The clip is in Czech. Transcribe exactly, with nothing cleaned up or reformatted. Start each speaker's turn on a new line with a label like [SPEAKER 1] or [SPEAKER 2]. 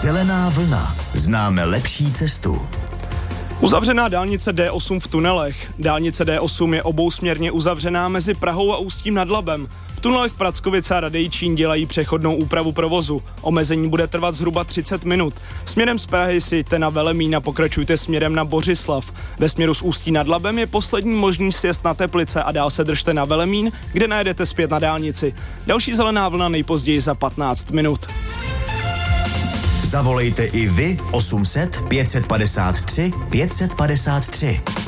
[SPEAKER 1] Zelená vlna. Známe lepší cestu.
[SPEAKER 2] Uzavřená dálnice D osm v tunelech. Dálnice D osm je obousměrně uzavřená mezi Prahou a Ústím nad Labem. V tunelech Prackovice a Radejčín dělají přechodnou úpravu provozu. Omezení bude trvat zhruba třicet minut. Směrem z Prahy si jděte na Velemín a pokračujte směrem na Bořislav. Ve směru z Ústí nad Labem je poslední možný sjezd na Teplice a dál se držte na Velemín, kde najedete zpět na dálnici. Další zelená vlna nejpozději za patnáct minut.
[SPEAKER 1] Zavolejte i vy osm set pět set padesát tři pět set padesát tři.